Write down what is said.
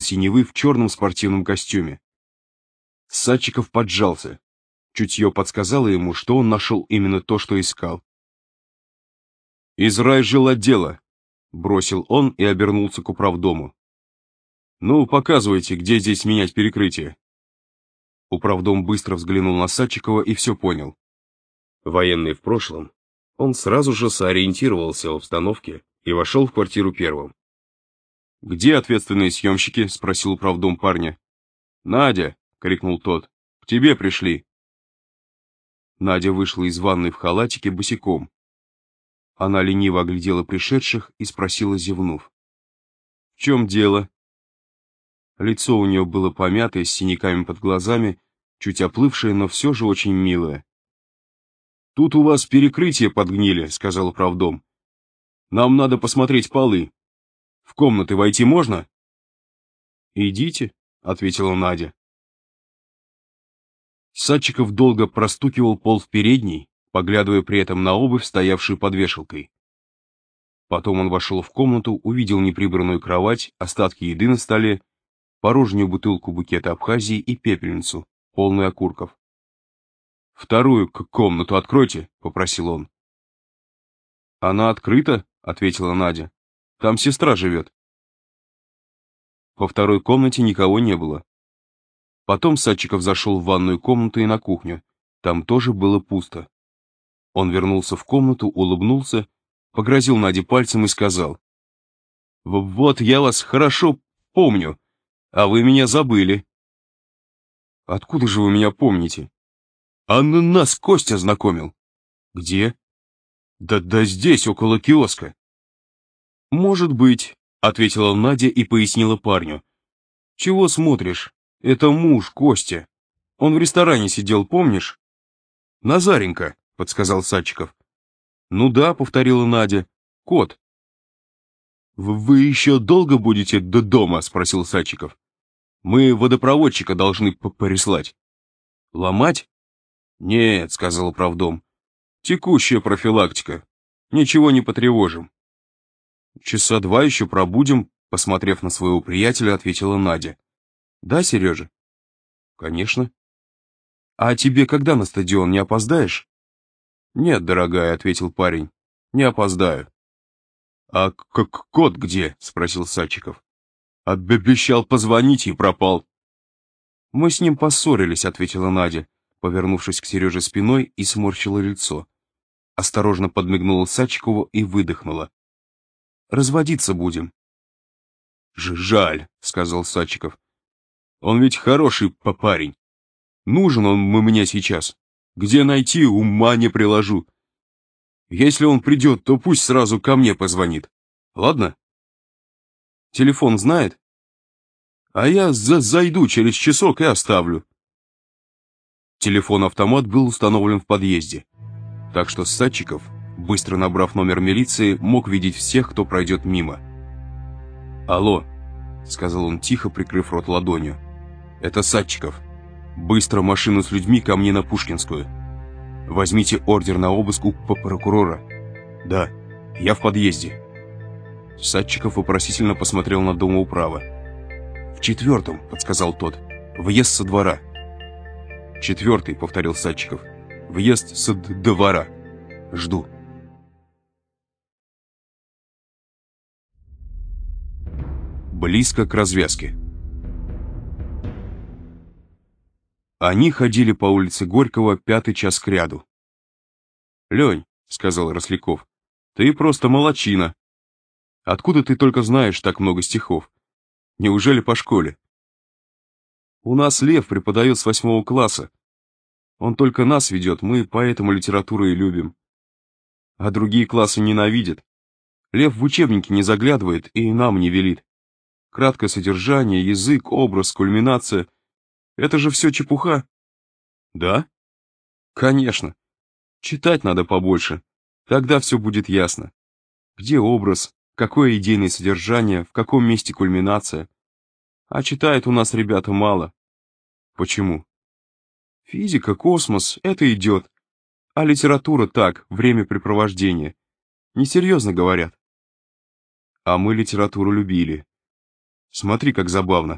синевы в черном спортивном костюме. Садчиков поджался. Чутье подсказало ему, что он нашел именно то, что искал. «Из райжилотдела», — бросил он и обернулся к управдому. «Ну, показывайте, где здесь менять перекрытие». Управдом быстро взглянул на Садчикова и все понял. Военный в прошлом, он сразу же сориентировался в обстановке и вошел в квартиру первым. «Где ответственные съемщики?» — спросил управдом парня. «Надя!» — крикнул тот. «К тебе пришли!» Надя вышла из ванной в халатике босиком. Она лениво оглядела пришедших и спросила, зевнув. «В чем дело?» Лицо у нее было помятое, с синяками под глазами, чуть оплывшее, но все же очень милое. «Тут у вас перекрытие подгнили», — сказал управдом. «Нам надо посмотреть полы. В комнаты войти можно?» «Идите», — ответила Надя. Садчиков долго простукивал пол в передней, поглядывая при этом на обувь, стоявшую под вешалкой. Потом он вошел в комнату, увидел неприбранную кровать, остатки еды на столе, порожнюю бутылку букета Абхазии и пепельницу, полную окурков. «Вторую комнату откройте», — попросил он. «Она открыта», — ответила Надя. «Там сестра живет». Во второй комнате никого не было. Потом Садчиков зашел в ванную комнату и на кухню. Там тоже было пусто. Он вернулся в комнату, улыбнулся, погрозил Наде пальцем и сказал: «Вот я вас хорошо помню, а вы меня забыли». «Откуда же вы меня помните?» «А нас Костя знакомил». «Где?» «Да здесь, около киоска». «Может быть», — ответила Надя и пояснила парню. «Чего смотришь? Это муж Костя. Он в ресторане сидел, помнишь?» «Назаренко», — подсказал Садчиков. «Ну да», — повторила Надя. «Кот». «Вы еще долго будете до дома?» — спросил Садчиков. «Мы водопроводчика должны переслать». «Ломать?» «Нет», — сказал управдом. «Текущая профилактика. Ничего не потревожим». «Часа два еще пробудем», — посмотрев на своего приятеля, ответила Надя. «Да, Сережа?» «Конечно». «А тебе когда на стадион, не опоздаешь?» «Нет, дорогая», — ответил парень, — «не опоздаю». «А кот где?» — спросил Садчиков. «Обещал позвонить и пропал». «Мы с ним поссорились», — ответила Надя, повернувшись к Сереже спиной, и сморщила лицо. Осторожно подмигнула Садчикову и выдохнула. «Разводиться будем». «Жаль», — сказал Садчиков. «Он ведь хороший парень. Нужен он мне сейчас. Где найти, ума не приложу. Если он придет, то пусть сразу ко мне позвонит. Ладно?» «Телефон знает?» «А я зайду через часок и оставлю». Телефон-автомат был установлен в подъезде, так что Садчиков, быстро набрав номер милиции, мог видеть всех, кто пройдет мимо. «Алло», — сказал он тихо, прикрыв рот ладонью. «Это Садчиков. Быстро машину с людьми ко мне на Пушкинскую. Возьмите ордер на обыск у прокурора. Да, я в подъезде». Садчиков вопросительно посмотрел на домоуправа. «В 4-м», — подсказал тот. «Въезд со двора». «4-й», — повторил Садчиков. «Въезд со двора. Жду». Близко к развязке. Они ходили по улице Горького 5-й час кряду. «Лень», — сказал Росляков, — «ты просто молодчина. Откуда ты только знаешь так много стихов? Неужели по школе?» «У нас Лев преподает с 8-го класса. Он только нас ведет, мы поэтому литературу и любим. А другие классы ненавидят. Лев в учебники не заглядывает и нам не велит. Краткое содержание, язык, образ, кульминация — это же все чепуха». «Да?» «Конечно. Читать надо побольше. Тогда все будет ясно. Где образ, какое идейное содержание, в каком месте кульминация. А читают у нас ребята мало». «Почему?» «Физика, космос — это идет. А литература так, времяпрепровождение. Несерьезно говорят». «А мы литературу любили. Смотри, как забавно.